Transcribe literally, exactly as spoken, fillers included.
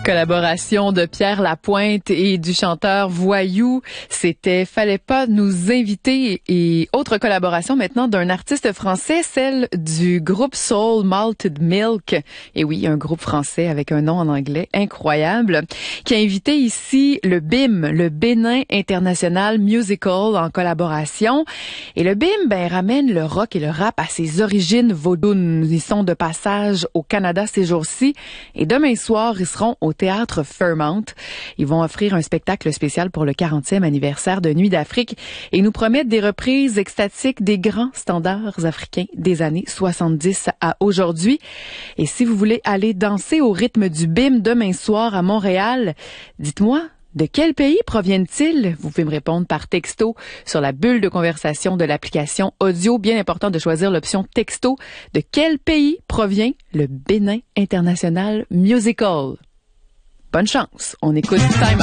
Collaboration de Pierre Lapointe et du chanteur Voyou, c'était Fallait pas nous inviter. Et autre collaboration maintenant d'un artiste français, celle du groupe Soul Malted Milk. Et oui, un groupe français avec un nom en anglais incroyable, qui a invité ici le B I M, le Bénin International Musical, en collaboration. Et le B I M, ben, ramène le rock et le rap à ses origines vaudounes. Ils sont de passage au Canada ces jours-ci. Et demain soir, ils seront au théâtre Fairmount. Ils vont offrir un spectacle spécial pour le quarantième anniversaire de Nuit d'Afrique et nous promettent des reprises extatiques des grands standards africains des années soixante-dix à aujourd'hui. Et si vous voulez aller danser au rythme du B I M demain soir à Montréal, dites-moi, de quel pays proviennent-ils? Vous pouvez me répondre par texto sur la bulle de conversation de l'application audio. Bien important de choisir l'option texto. De quel pays provient le Bénin International Musical? Bonne chance. On écoute Time